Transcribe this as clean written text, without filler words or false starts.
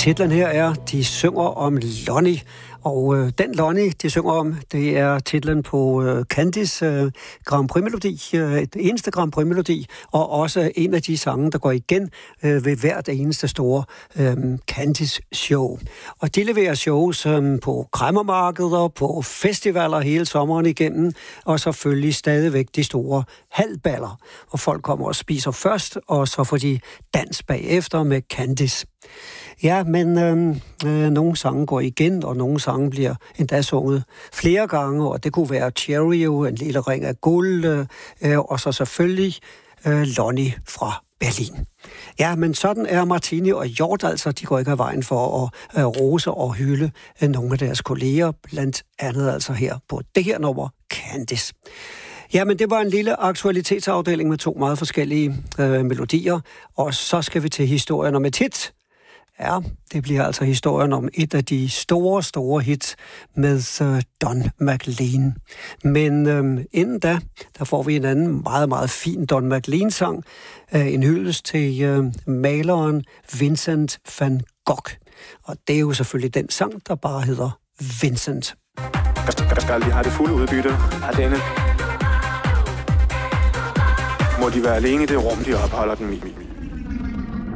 Titlen her er, de synger om Lonnie, og den Lonnie, de synger om, det er titlen på Candys Grand Prix-melodi, et eneste Grand Prix-melodi, og også en af de sange, der går igen ved hvert eneste store Candys show. Og de leverer shows på kræmmermarkeder, på festivaler hele sommeren igennem, og selvfølgelig stadigvæk de store halvballer, hvor folk kommer og spiser først, og så får de dans bagefter med Candys. Ja, men nogle sange går igen, og nogle sange bliver endda sunget flere gange, og det kunne være Cheerio, En lille ring af guld, og så selvfølgelig Lonnie fra Berlin. Ja, men sådan er Martini og Hjort altså. De går ikke af vejen for at rose og hylde nogle af deres kolleger, blandt andet altså her på det her nummer, Candys. Ja, men det var en lille aktualitetsafdeling med 2 meget forskellige melodier, og så skal vi til historien om et hit. Ja, det bliver altså historien om et af de store hits med Don McLean. Men inden da, der får vi en anden meget fin Don McLean-sang. En hyldest til maleren Vincent van Gogh. Og det er jo selvfølgelig den sang, der bare hedder Vincent. Jeg skal aldrig have det fulde udbytte af denne. Må de være alene i det rum, de opholder den i.